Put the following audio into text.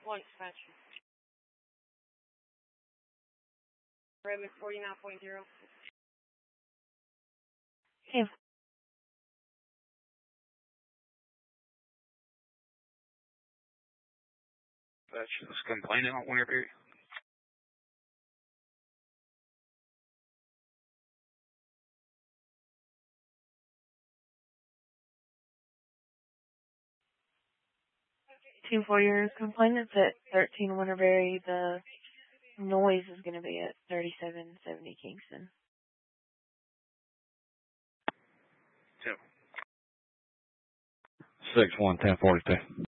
One dispatch. Redmond 49.0. Hey. That's complaining on whenever. Team 4, your complainant's at 13 Winterberry. The noise is going to be at 3770 Kingston. 2. 6-1, 1042.